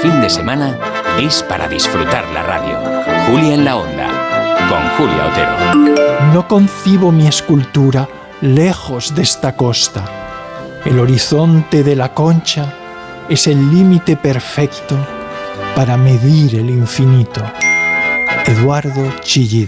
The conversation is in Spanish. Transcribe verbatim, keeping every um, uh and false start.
fin de semana es para disfrutar la radio. Julia en la Onda, con Julia Otero. No concibo mi escultura lejos de esta costa. El horizonte de la Concha es el límite perfecto para medir el infinito. Eduardo Chillida.